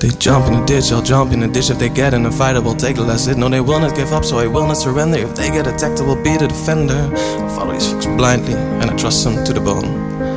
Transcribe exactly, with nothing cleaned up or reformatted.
They jump in the ditch, I'll jump in the ditch. If they get in a fight, I will take the last hit. No, they will not give up, so I will not surrender. If they get attacked, I will be the defender. I follow these fucks blindly, and I trust them to the bone.